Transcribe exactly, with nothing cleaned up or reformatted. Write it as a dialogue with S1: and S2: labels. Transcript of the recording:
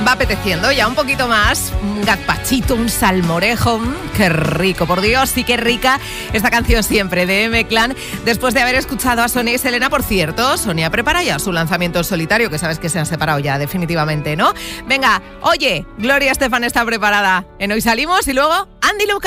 S1: va apeteciendo ya un poquito más, un gazpachito, un salmorejo, mmm, qué rico, por Dios, sí que rica esta canción siempre de M-Clan, después de haber escuchado a Sonia y Selena. Por cierto, Sonia prepara ya su lanzamiento en solitario, que sabes que se han separado ya definitivamente, ¿no? Venga, oye, Gloria Estefan está preparada en Hoy Salimos y luego Andy Lucas.